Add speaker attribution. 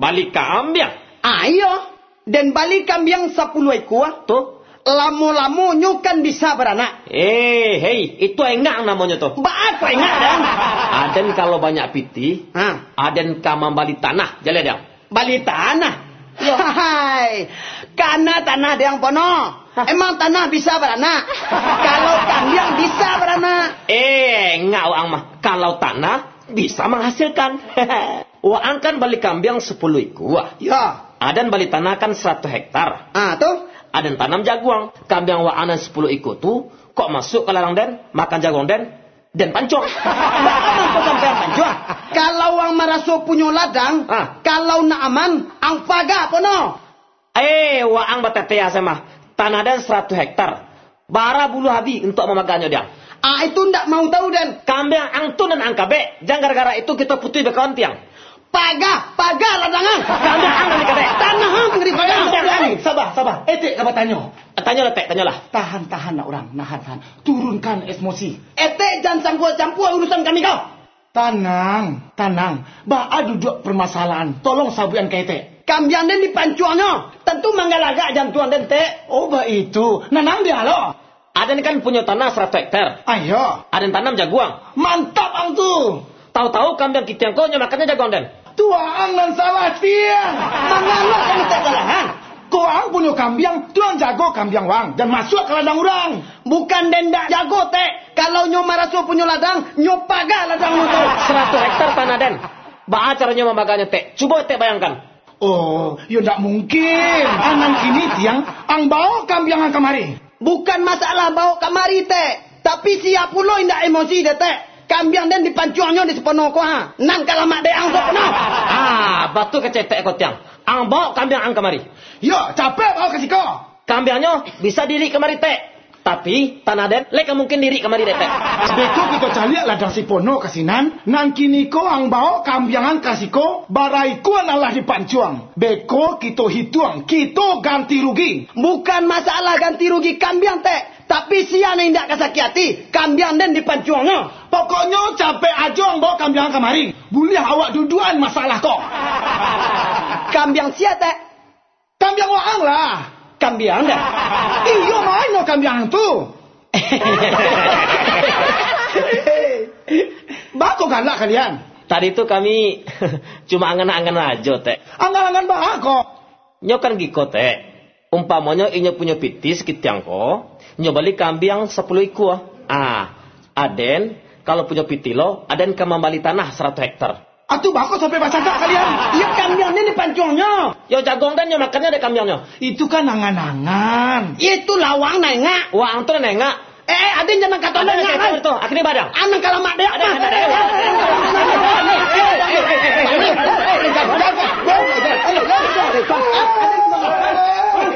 Speaker 1: balik kambing.
Speaker 2: Ayo, dan balik kambing 10 ekor.
Speaker 1: Tuh.
Speaker 2: Lamu-lamu nyukan bisa beranak.
Speaker 1: Hei, itu enggak namanya tuh.
Speaker 2: Apa enggak dan?
Speaker 1: Aden kalau banyak piti, aden kamam balik tanah, jalan dia.
Speaker 2: Balik tanah? Hai, karena tanah ada yang pono. Emang tanah bisa beranak? Kalau kambing bisa beranak.
Speaker 1: Enggak Waang mah. Kalau tanah bisa menghasilkan. Waang kan balik kambing 10 ekor.
Speaker 2: Ya.
Speaker 1: Aden balik tanah kan 100 hektar.
Speaker 2: Tuh.
Speaker 1: Aden tanam jaguang. Kambing Waang 10 ekor tuh kok masuk ke ladang den, makan jaguang den pancong.
Speaker 2: Apa sampai pancong? Kalau Wang merasa punya ladang, kalau nak aman, ang paga pono.
Speaker 1: Waang batetea sama. Tanah den 100 hektar. Bara bulu habis untuk memaganya dia.
Speaker 2: Itu ndak mau tahu den.
Speaker 1: Kambing angtun dan angkabe. Jangan gara-gara itu kita putih bekawan tiang.
Speaker 2: Paga ladangan.
Speaker 1: Kambing ang dan kabe.
Speaker 2: Tanah ngeri paga.
Speaker 3: Sabar. Etik kabar tanya.
Speaker 1: Tanyalah.
Speaker 3: Tahan nak orang, nahan. Turunkan emosi.
Speaker 2: Etek jangan campur urusan kami kau.
Speaker 3: Tenang. Ba'a duduk permasalahan. Tolong sabuan kete.
Speaker 2: Kambing den dipancuannya. Tentu manggalaga jantuan den te.
Speaker 3: Oh, itu. Nanang dia lo.
Speaker 1: Aden kan punya tanah 100 hektar.
Speaker 3: Ayo.
Speaker 1: Aden tanam jaguang.
Speaker 3: Mantap ang tu.
Speaker 1: Tahu-tahu kambing kita yang kau makannya jaguang den.
Speaker 3: Tuang dan salah tiang.
Speaker 2: Mangalo kan tak salahan.
Speaker 3: Kau ang punya kambing, tuang jago kambing wang dan masuk ke ladang orang.
Speaker 2: Bukan denda jago te. Kalau nyo marasu punya ladang, nyo paga ladang nyo.
Speaker 1: 100 hektar tanah den. Ba'a caranya memaganya te. Coba te bayangkan.
Speaker 3: Oh, ya tidak mungkin. Anan ini tiang, ang bawa kambing ang kamari.
Speaker 2: Bukan masalah bawa kamari te. Tapi siap pulo indak emosi de te. Kambing den dipancuannya di sepenuh ko ha. Nang kalamak de ang sepenuh.
Speaker 1: Batu kecetek ko tiang. Ang bawa kambing ang kamari.
Speaker 3: Yo, capek bawa kasih kau.
Speaker 1: Kambingnya bisa diri kemari te. Tapi tanah den leka mungkin diri kemari te.
Speaker 3: Beko kita cari ladang si pono kasinan. Nang kini ko ang bawa kambiangan kasih ko. Barai ko adalah dipancuang. Beko kita hitung. Kita ganti rugi.
Speaker 2: Bukan masalah ganti rugi kambing te. Tapi siapa yang tidak kesakiati, kambing den dipancuangnya.
Speaker 3: Pokoknya capek aja ang bawa kambing kemari. Boleh awak duduan masalah kok.
Speaker 2: Kambing siapa te?
Speaker 3: Kambing waang lah.
Speaker 2: Kambing dah.
Speaker 3: Iyo mana kambing tu? Bako galak kalian.
Speaker 1: Tadi itu kami cuma angan-angan aja teh.
Speaker 3: Angan-angan bako.
Speaker 1: Nyo kan giko teh. Umpamanya inyo punya pitis kitiang ko. Nyo balik kambing 10 ekor. Aden kalau punya pitilo, aden kamambali tanah 100 hektar.
Speaker 3: Atuh bako sampai baca kalian.
Speaker 2: Iya kambingnya di pancungnya.
Speaker 1: Yo jagong dan yo makannya ada kambingnya.
Speaker 3: Itu kan angan-angan.
Speaker 2: Itu lawang nengak.
Speaker 1: Wang tuh nengak.
Speaker 2: Aden jangan kata nengak.
Speaker 1: Itu akhirnya badang.
Speaker 2: Anak kalamak deh.